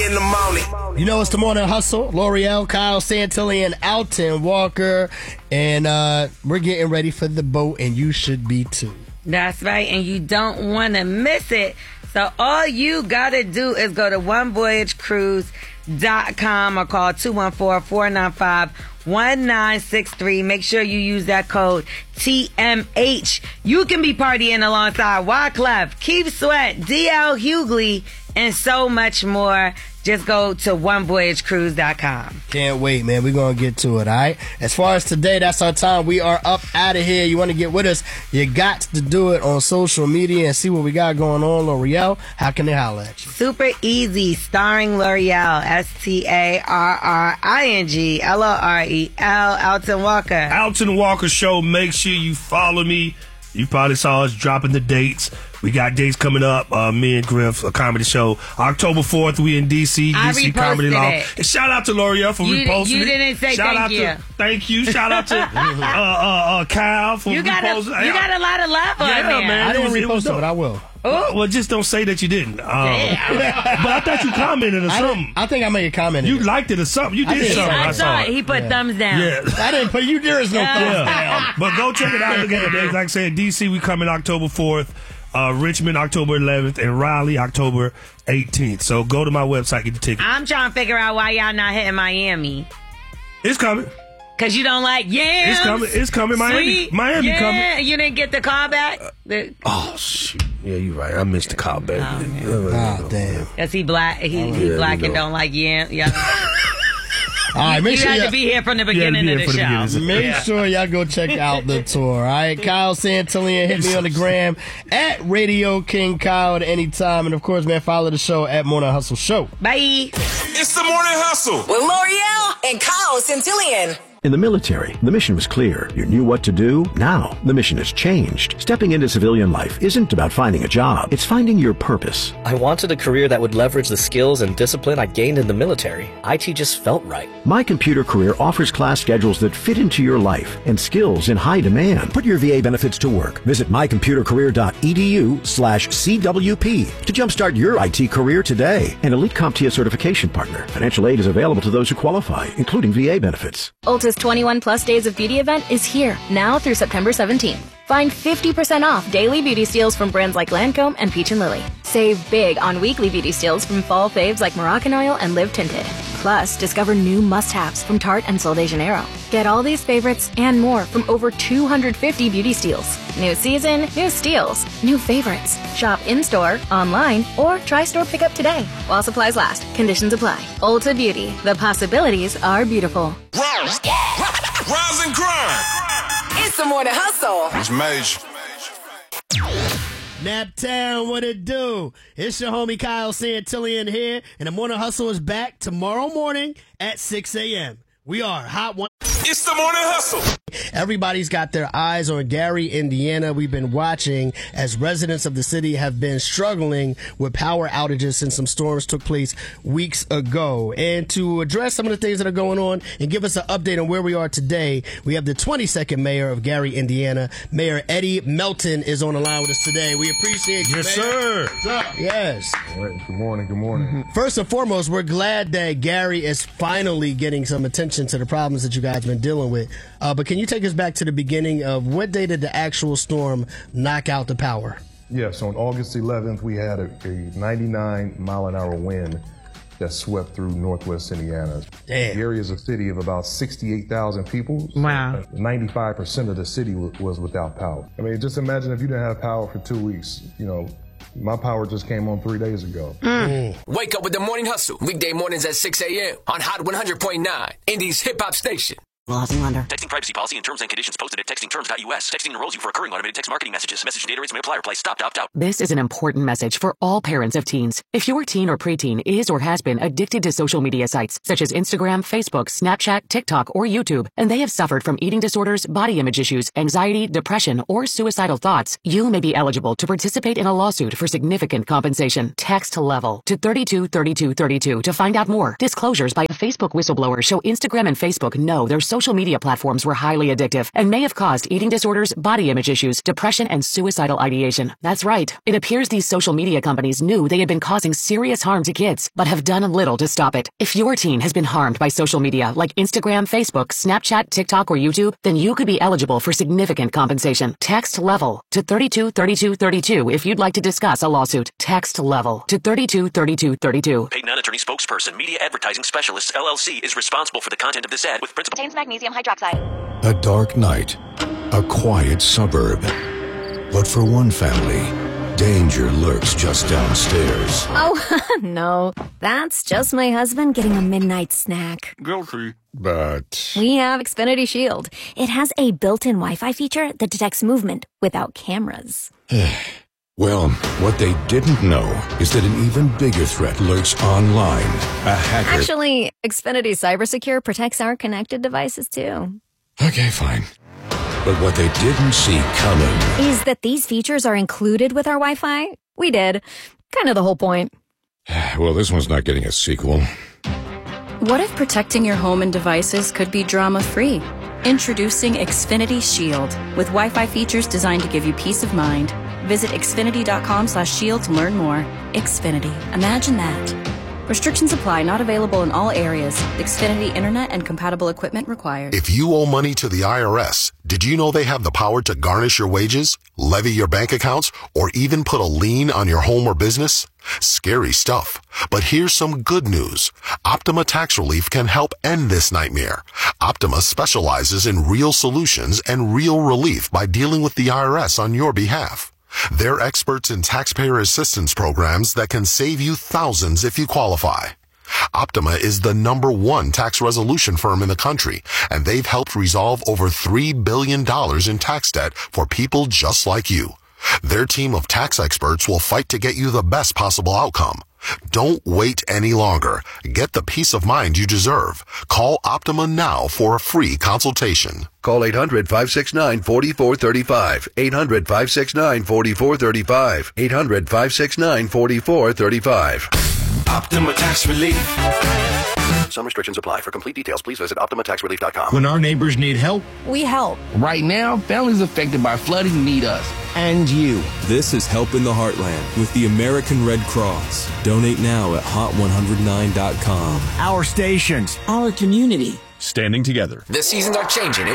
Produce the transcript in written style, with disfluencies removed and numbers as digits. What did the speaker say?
In the morning. You know it's the Morning Hustle. L'Oreal, Kyle Santillan, Alton Walker. And we're getting ready for the boat, and you should be too. That's right, and you don't want to miss it. So all you got to do is go to onevoyagecruise.com or call 214-495-1963. Make sure you use that code TMH. You can be partying alongside Wyclef, Keith Sweat, DL Hughley, and so much more. Just go to onevoyagecruise.com. Can't wait, man. We're going to get to it, all right? As far as today, that's our time. We are up out of here. You want to get with us, you got to do it on social media and see what we got going on. L'Oreal, how can they holler at you? Super easy, starring L'Oreal, STARRING LOREL, Alton Walker. Alton Walker Show. Make sure you follow me. You probably saw us dropping the dates. We got dates coming up. Me and Griff, a comedy show. October 4th, we in D.C. DC Comedy Law. And shout out to L'Oreal for reposting you it. didn't say thank you. Thank you. Shout out to Kyle for reposting. You got a lot of love on there. Man, I didn't repost it, but I will. Well, just don't say that you didn't. But I thought you commented or something. I think I made a comment. You liked it or something. You did something. I saw it. He put thumbs down. Yeah. I didn't put you. There is no thumbs down. But go check it out. Look at the days. Like I said, D.C. we coming October 4th. Richmond, October 11th, and Raleigh, October 18th. So go to my website, get the ticket. I'm trying to figure out why y'all not hitting Miami. It's coming. Because you don't like yams. It's coming. Miami coming. Yeah, you didn't get the call back? Oh, shoot. Yeah, you're right. I missed the call back. Oh, damn. Because he black. He black and don't like yams. Yeah. All right, make you sure had to be here from the beginning of the show. Make sure y'all go check out the tour. All right, Kyle Santillan, hit me on the gram at Radio King Kyle at any time, and of course, man, follow the show at Morning Hustle Show. Bye. It's the Morning Hustle with L'Oreal and Kyle Santillan. In the military, the mission was clear. You knew what to do. Now, the mission has changed. Stepping into civilian life isn't about finding a job. It's finding your purpose. I wanted a career that would leverage the skills and discipline I gained in the military. IT just felt right. My Computer Career offers class schedules that fit into your life and skills in high demand. Put your VA benefits to work. Visit mycomputercareer.edu/CWP to jumpstart your IT career today. An Elite CompTIA certification partner. Financial aid is available to those who qualify, including VA benefits. Ulta's 21 Plus Days of Beauty event is here, now through September 17th. Find 50% off daily beauty steals from brands like Lancome and Peach & Lily. Save big on weekly beauty steals from fall faves like Moroccan Oil and Live Tinted. Plus, discover new must-haves from Tarte and Sol de Janeiro. Get all these favorites and more from over 250 beauty steals. New season, new steals, new favorites. Shop in-store, online, or try store pickup today. While supplies last, conditions apply. Ulta Beauty, the possibilities are beautiful. Rise and grind. It's the Morning Hustle. It's major. Naptown, what it do? It's your homie Kyle Santillan here, and the Morning Hustle is back tomorrow morning at 6 a.m. We are Hot One. It's the Morning Hustle. Everybody's got their eyes on Gary, Indiana. We've been watching as residents of the city have been struggling with power outages since some storms took place weeks ago. And to address some of the things that are going on and give us an update on where we are today, we have the 22nd mayor of Gary, Indiana. Mayor Eddie Melton is on the line with us today. We appreciate you, Yes, Mayor. sir. Yes. All right. Good morning. Good morning. First and foremost, we're glad that Gary is finally getting some attention to the problems that you guys have been dealing with. But can you take us back to the beginning of what day did the actual storm knock out the power? Yes, on August 11th, we had a 99-mile-an-hour wind that swept through northwest Indiana. Damn. Gary is a city of about 68,000 people. So Wow. 95% of the city was without power. I mean, just imagine if you didn't have power for 2 weeks. You know, my power just came on 3 days ago. Wake up with the Morning Hustle. Weekday mornings at 6 a.m. on Hot 100.9, Indy's hip-hop station. Texting privacy policy and terms and conditions posted at textingterms.us. Texting enrolls you for recurring automated text marketing messages. Message data rates may apply. Reply stop to opt out. This is an important message for all parents of teens. If your teen or preteen is or has been addicted to social media sites such as Instagram, Facebook, Snapchat, TikTok, or YouTube, and they have suffered from eating disorders, body image issues, anxiety, depression, or suicidal thoughts, you may be eligible to participate in a lawsuit for significant compensation. Text LEVEL to 323232 to find out more. Disclosures by a Facebook whistleblower show Instagram and Facebook know their social media platforms were highly addictive and may have caused eating disorders, body image issues, depression, and suicidal ideation. That's right. It appears these social media companies knew they had been causing serious harm to kids, but have done little to stop it. If your teen has been harmed by social media like Instagram, Facebook, Snapchat, TikTok, or YouTube, then you could be eligible for significant compensation. Text LEVEL to 323232 if you'd like to discuss a lawsuit. Text LEVEL to 323232. Paid non-attorney spokesperson, Media Advertising Specialists, LLC, is responsible for the content of this ad with principal. Contains magnesium hydroxide. A dark night. A quiet suburb. But for one family, danger lurks just downstairs. Oh, no. That's just my husband getting a midnight snack. Guilty. But we have Xfinity Shield. It has a built-in Wi-Fi feature that detects movement without cameras. Well, what they didn't know is that an even bigger threat lurks online. A hacker. Actually, Xfinity CyberSecure protects our connected devices, too. Okay, fine. But what they didn't see coming is that these features are included with our Wi-Fi. We did. Kind of the whole point. Well, this one's not getting a sequel. What if protecting your home and devices could be drama-free? Introducing Xfinity Shield with Wi-Fi features designed to give you peace of mind. Visit Xfinity.com/shield to learn more. Xfinity. Imagine that. Restrictions apply. Not available in all areas. Xfinity Internet and compatible equipment required. If you owe money to the IRS, did you know they have the power to garnish your wages, levy your bank accounts, or even put a lien on your home or business? Scary stuff. But here's some good news. Optima Tax Relief can help end this nightmare. Optima specializes in real solutions and real relief by dealing with the IRS on your behalf. They're experts in taxpayer assistance programs that can save you thousands if you qualify. Optima is the #1 tax resolution firm in the country, and they've helped resolve over $3 billion in tax debt for people just like you. Their team of tax experts will fight to get you the best possible outcome. Don't wait any longer. Get the peace of mind you deserve. Call Optima now for a free consultation. Call 800-569-4435. 800-569-4435. 800-569-4435. Optima Tax Relief. Some restrictions apply. For complete details, please visit OptimaTaxRelief.com. When our neighbors need help, we help. Right now, families affected by flooding need us and you. This is Help in the Heartland with the American Red Cross. Donate now at hot109.com. Our stations, our community. Standing together. The seasons are changing.